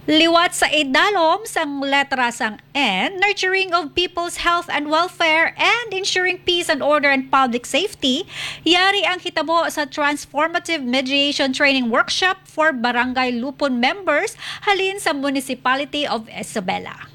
Liwat sa idalom sang letra sang N, nurturing of people's health and welfare and ensuring peace and order and public safety, yari ang hitabo sa Transformative Mediation Training Workshop for Barangay Lupon members halin sa Municipality of Isabela.